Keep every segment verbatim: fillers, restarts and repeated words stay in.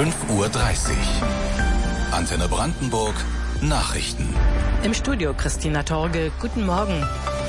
fünf Uhr dreißig. Antenne Brandenburg Nachrichten. Im Studio Christina Torge. Guten Morgen.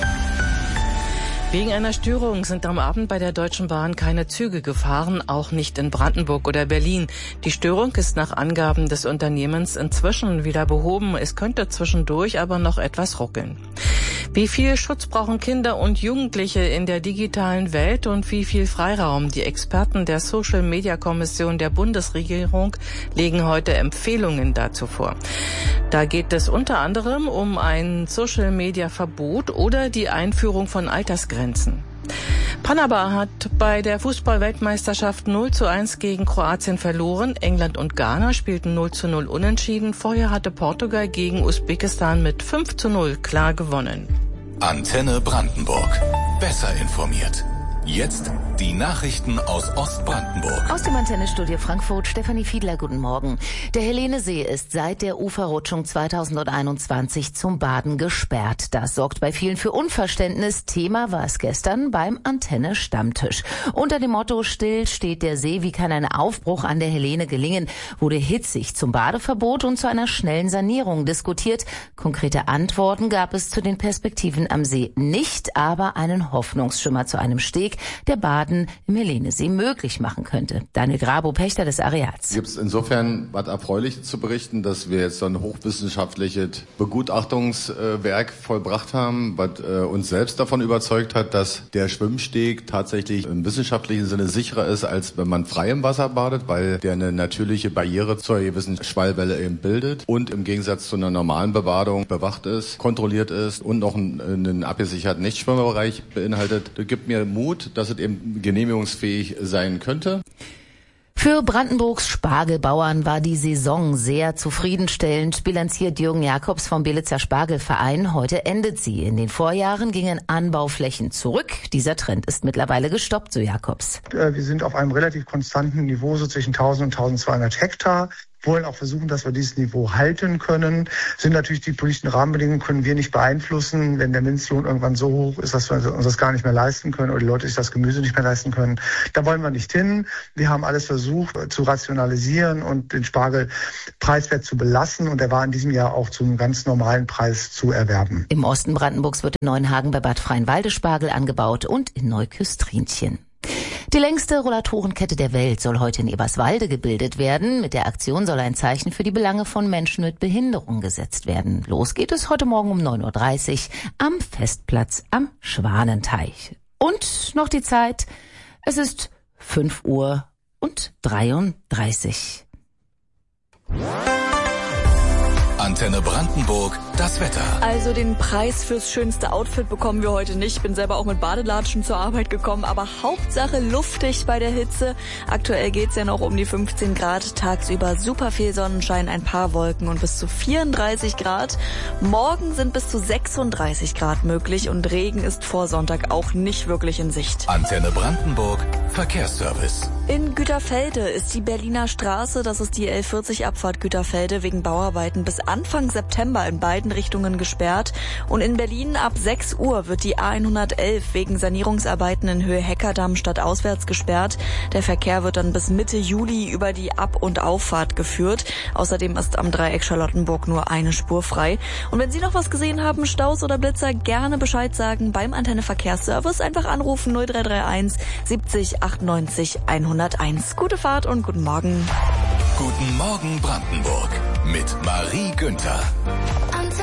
Wegen einer Störung sind am Abend bei der Deutschen Bahn keine Züge gefahren, auch nicht in Brandenburg oder Berlin. Die Störung ist nach Angaben des Unternehmens inzwischen wieder behoben. Es könnte zwischendurch aber noch etwas ruckeln. Wie viel Schutz brauchen Kinder und Jugendliche in der digitalen Welt und wie viel Freiraum? Die Experten der Social-Media-Kommission der Bundesregierung legen heute Empfehlungen dazu vor. Da geht es unter anderem um ein Social-Media-Verbot oder die Einführung von Altersgrenzen. Panama hat bei der Fußball-Weltmeisterschaft null zu eins gegen Kroatien verloren. England und Ghana spielten null zu null unentschieden. Vorher hatte Portugal gegen Usbekistan mit fünf zu null klar gewonnen. Antenne Brandenburg. Besser informiert. Jetzt die Nachrichten aus Ostbrandenburg. Aus dem Antennestudio Frankfurt, Stefanie Fiedler, guten Morgen. Der Helenesee ist seit der Uferrutschung zweitausendeinundzwanzig zum Baden gesperrt. Das sorgt bei vielen für Unverständnis. Thema war es gestern beim Antenne-Stammtisch. Unter dem Motto Still steht der See, wie kann ein Aufbruch an der Helene gelingen, wurde hitzig zum Badeverbot und zu einer schnellen Sanierung diskutiert. Konkrete Antworten gab es zu den Perspektiven am See nicht, aber einen Hoffnungsschimmer zu einem Steg, der Baden im Helenesee möglich machen könnte. Daniel Grabo, Pächter des Areals. Gibt es insofern was Erfreuliches zu berichten, dass wir jetzt so ein hochwissenschaftliches Begutachtungswerk vollbracht haben, was äh, uns selbst davon überzeugt hat, dass der Schwimmsteg tatsächlich im wissenschaftlichen Sinne sicherer ist, als wenn man frei im Wasser badet, weil der eine natürliche Barriere zur gewissen Schwallwelle eben bildet und im Gegensatz zu einer normalen Bebadung bewacht ist, kontrolliert ist und noch einen, einen abgesicherten Nichtschwimmerbereich beinhaltet. Das gibt mir Mut, dass es eben genehmigungsfähig sein könnte. Für Brandenburgs Spargelbauern war die Saison sehr zufriedenstellend, bilanziert Jürgen Jakobs vom Belitzer Spargelverein. Heute endet sie. In den Vorjahren gingen Anbauflächen zurück. Dieser Trend ist mittlerweile gestoppt, so Jakobs. Wir sind auf einem relativ konstanten Niveau, so zwischen tausend und tausendzweihundert Hektar. Wollen auch versuchen, dass wir dieses Niveau halten können. Sind natürlich die politischen Rahmenbedingungen, können wir nicht beeinflussen. Wenn der Mindestlohn irgendwann so hoch ist, dass wir uns das gar nicht mehr leisten können oder die Leute sich das Gemüse nicht mehr leisten können, da wollen wir nicht hin. Wir haben alles versucht zu rationalisieren und den Spargel preiswert zu belassen und er war in diesem Jahr auch zu einem ganz normalen Preis zu erwerben. Im Osten Brandenburgs wird in Neuenhagen bei Bad Freienwalde Spargel angebaut und in Neuküstrinchen. Die längste Rollatorenkette der Welt soll heute in Eberswalde gebildet werden. Mit der Aktion soll ein Zeichen für die Belange von Menschen mit Behinderung gesetzt werden. Los geht es heute Morgen um neun Uhr dreißig am Festplatz am Schwanenteich. Und noch die Zeit. Es ist fünf Uhr und dreiunddreißig. Antenne Brandenburg, das Wetter. Also den Preis fürs schönste Outfit bekommen wir heute nicht. Bin selber auch mit Badelatschen zur Arbeit gekommen, aber Hauptsache luftig bei der Hitze. Aktuell geht's ja noch um die fünfzehn Grad, tagsüber super viel Sonnenschein, ein paar Wolken und bis zu vierunddreißig Grad. Morgen sind bis zu sechsunddreißig Grad möglich und Regen ist vor Sonntag auch nicht wirklich in Sicht. Antenne Brandenburg, Verkehrsservice. In Güterfelde ist die Berliner Straße, das ist die L vierzig Abfahrt Güterfelde, wegen Bauarbeiten bis Anfang September in beiden Richtungen gesperrt. Und in Berlin ab sechs Uhr wird die A hundertelf wegen Sanierungsarbeiten in Höhe Heckerdamm stadtauswärts gesperrt. Der Verkehr wird dann bis Mitte Juli über die Ab- und Auffahrt geführt. Außerdem ist am Dreieck Charlottenburg nur eine Spur frei. Und wenn Sie noch was gesehen haben, Staus oder Blitzer, gerne Bescheid sagen beim Antenne Verkehrsservice. Einfach anrufen null drei drei eins siebzig achtundneunzig hunderteins. Gute Fahrt und guten Morgen. Guten Morgen Brandenburg mit Marie Günther.